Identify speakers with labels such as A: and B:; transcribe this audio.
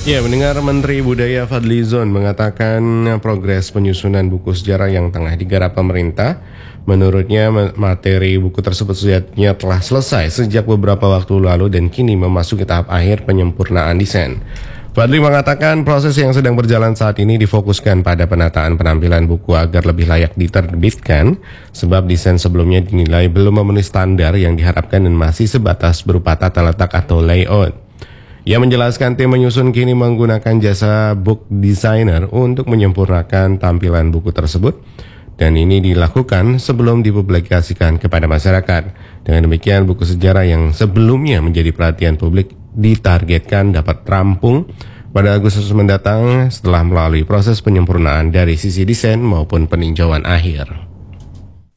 A: Ya, mendengar Menteri Budaya Fadlizon mengatakan progres penyusunan buku sejarah yang tengah digarap pemerintah. Menurutnya materi buku tersebut sejatinya telah selesai sejak beberapa waktu lalu dan kini memasuki tahap akhir penyempurnaan desain. Fadli mengatakan proses yang sedang berjalan saat ini difokuskan pada penataan penampilan buku agar lebih layak diterbitkan, sebab desain sebelumnya dinilai belum memenuhi standar yang diharapkan dan masih sebatas berupa tata letak atau layout. Ia menjelaskan tim menyusun kini menggunakan jasa book designer untuk menyempurnakan tampilan buku tersebut, dan ini dilakukan sebelum dipublikasikan kepada masyarakat. Dengan demikian, buku sejarah yang sebelumnya menjadi perhatian publik ditargetkan dapat rampung pada Agustus mendatang setelah melalui proses penyempurnaan dari sisi desain maupun peninjauan akhir.